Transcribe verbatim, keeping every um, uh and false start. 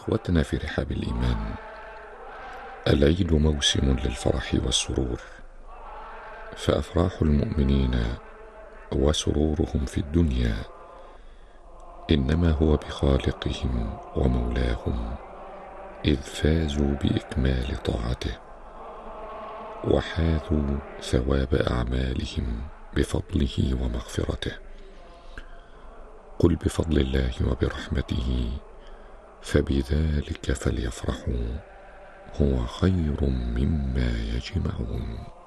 إخوتنا في رحاب الإيمان، العيد موسم للفرح والسرور، فأفراح المؤمنين وسرورهم في الدنيا إنما هو بخالقهم ومولاهم، إذ فازوا بإكمال طاعته وحاذوا ثواب أعمالهم بفضله ومغفرته. قل بفضل الله وبرحمته فبذلك فليفرحوا هو خير مما يجمعون.